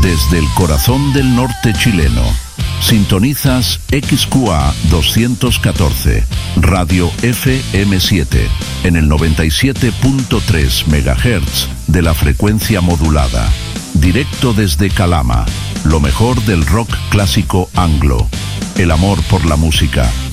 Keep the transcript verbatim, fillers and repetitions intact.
Desde el corazón del norte chileno, sintonizas X Q A doscientos catorce, Radio F M siete, en el noventa y siete punto tres megahertz de la frecuencia modulada. Directo desde Calama, lo mejor del rock clásico anglo. El amor por la música,